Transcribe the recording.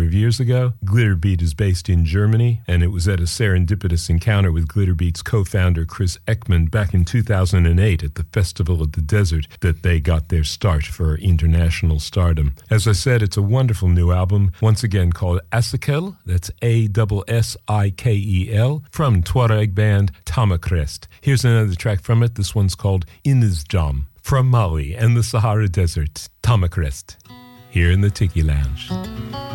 of years ago. Glitterbeat is based in Germany, and it was at a serendipitous encounter with Glitterbeat's co-founder Chris Ekman back in 2008 at the Festival of the Desert that they got their start for international stardom. As I said, it's a wonderful new album, once again called Assikel, that's Assikel, from Tuareg band Tamakrest. Here's another track from it. This one's called Inizjam, from Mali and the Sahara Desert. Tamakrest, here in the Tiki Lounge.